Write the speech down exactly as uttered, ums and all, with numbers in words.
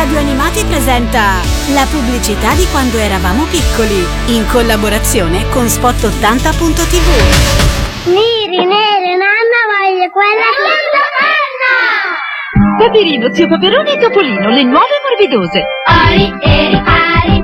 Radio Animati presenta la pubblicità di quando eravamo piccoli, in collaborazione con Spot ottanta punto tivù. Neri, neri, nanna voglio quella Paperino, zio Paperone e Topolino, le nuove morbidose. Ari, eri, ari.